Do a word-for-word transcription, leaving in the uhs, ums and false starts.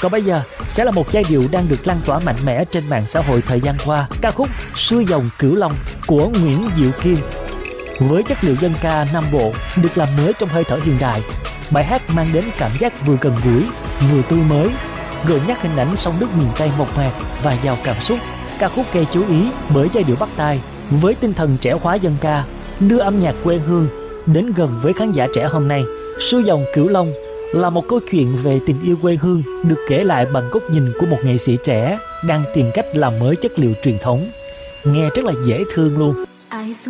Còn bây giờ sẽ là một giai điệu đang được lan tỏa mạnh mẽ trên mạng xã hội thời gian qua, ca khúc Xuôi Dòng Cửu Long của Nguyễn Diệu Kim. Với chất liệu dân ca Nam Bộ được làm mới trong hơi thở hiện đại, bài hát mang đến cảm giác vừa gần gũi, vừa tươi mới, gợi nhắc hình ảnh sông nước miền Tây mộc mạc và giàu cảm xúc. Ca khúc gây chú ý bởi giai điệu bắt tai với tinh thần trẻ hóa dân ca, đưa âm nhạc quê hương đến gần với khán giả trẻ hôm nay. Xuôi Dòng Cửu Long là một câu chuyện về tình yêu quê hương được kể lại bằng góc nhìn của một nghệ sĩ trẻ đang tìm cách làm mới chất liệu truyền thống. Nghe rất là dễ thương luôn.